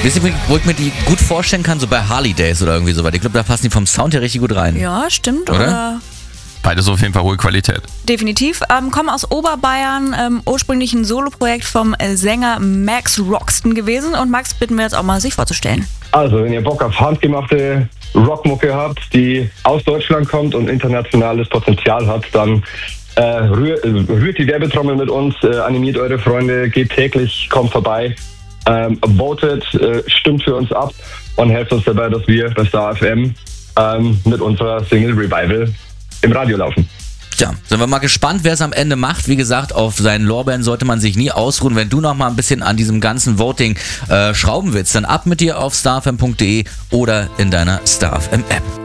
Wisst ihr, wo ich mir die gut vorstellen kann? So bei Harley Days oder irgendwie so. Weil ich glaube, da passen die vom Sound her richtig gut rein. Ja, stimmt. Oder? Beides auf jeden Fall hohe Qualität. Definitiv. Kommen aus Oberbayern, ursprünglich ein Soloprojekt vom Sänger Max Roxton gewesen. Und Max bitten wir jetzt auch mal, sich vorzustellen. Also, wenn ihr Bock auf handgemachte Rockmucke habt, die aus Deutschland kommt und internationales Potenzial hat, dann rührt die Werbetrommel mit uns, animiert eure Freunde, geht täglich, kommt vorbei, votet, stimmt für uns ab und helft uns dabei, dass wir bei Star FM mit unserer Single Revival im Radio laufen. Tja, sind wir mal gespannt, wer es am Ende macht. Wie gesagt, auf seinen Lorbeeren sollte man sich nie ausruhen. Wenn du noch mal ein bisschen an diesem ganzen Voting schrauben willst, dann ab mit dir auf starfm.de oder in deiner Star FM App.